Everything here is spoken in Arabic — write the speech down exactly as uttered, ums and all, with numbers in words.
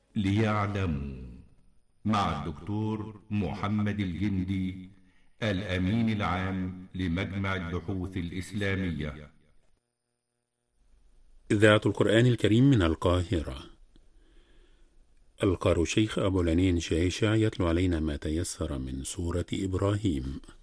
ليعلموا، مع الدكتور محمد الجندي، الأمين العام لمجمع البحوث الإسلامية. إذاعة القرآن الكريم من القاهرة. القارئ الشيخ أبو العنين شايشة يتلو علينا ما تيسر من سورة إبراهيم.